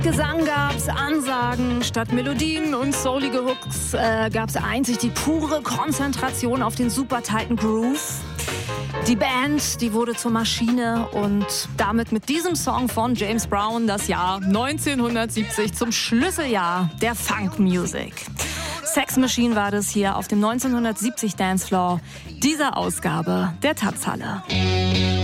Gesang gab's, Ansagen statt Melodien und soulige Hooks gab's einzig die pure Konzentration auf den super tighten Groove. Die Band, die wurde zur Maschine und damit mit diesem Song von James Brown das Jahr 1970 zum Schlüsseljahr der Funk Music. Sex Machine war das hier auf dem 1970 Dancefloor dieser Ausgabe der Taz-Halle.